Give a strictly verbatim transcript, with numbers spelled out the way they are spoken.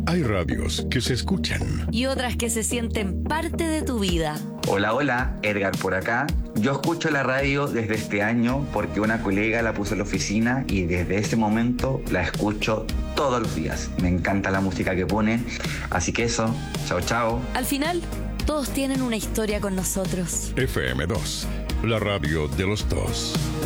Hay radios que se escuchan y otras que se sienten parte de tu vida. Hola, hola, Edgar por acá. Yo escucho la radio desde este año porque una colega la puso en la oficina y desde ese momento la escucho todos los días. Me encanta la música que pone, así que eso, chao, chao. Al final, todos tienen una historia con nosotros. F M dos, la radio de los dos.